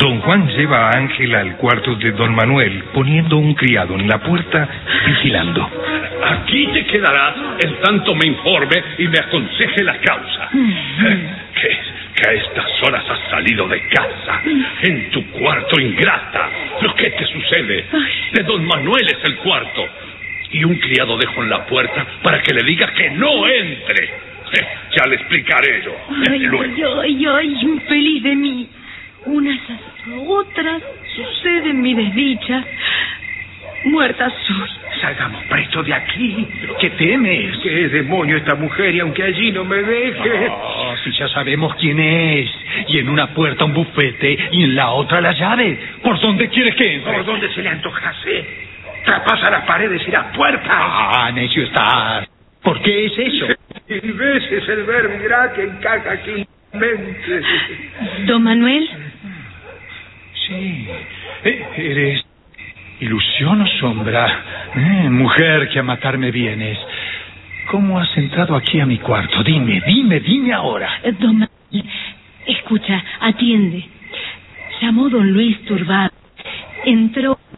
Don Juan lleva a Ángela al cuarto de don Manuel, poniendo un criado en la puerta, vigilando. Aquí te quedarás en tanto me informe y me aconseje la causa. Que a estas horas has salido de casa, en tu cuarto, ingrata. ¿Pero qué te sucede? De don Manuel es el cuarto. Y un criado dejo en la puerta para que le diga que no entre. Ya le explicaré yo. Ay, infeliz de mí. Unas a otras suceden mi desdicha. Muerta soy. Salgamos presto de aquí. ¿Qué temes? ¿Qué demonio esta mujer? Y aunque allí no me deje... Si ya sabemos quién es. Y en una puerta un bufete y en la otra la llave. ¿Por dónde quieres que entre? ¿Por dónde se le antojase? Traspasa las paredes y las puertas. Necio estás. ¿Por qué es eso? Y veces el verbo dirá que encaja aquí en mente. ¿Don Manuel? Sí. ¿Eres ilusión o sombra? Mujer que a matarme vienes. ¿Cómo has entrado aquí a mi cuarto? Dime ahora. Don Manuel, escucha, atiende. Llamó don Luis turbado. Entró